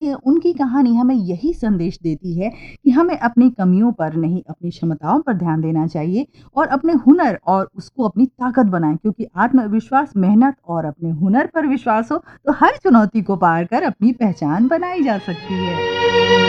उनकी कहानी हमें यही संदेश देती है कि हमें अपनी कमियों पर नहीं, अपनी क्षमताओं पर ध्यान देना चाहिए और अपने हुनर और उसको अपनी ताकत बनाएँ, क्योंकि आत्मविश्वास, मेहनत और अपने हुनर पर विश्वास हो, तो हर चुनौती को पार कर अपनी पहचान बनाई जा सकती है।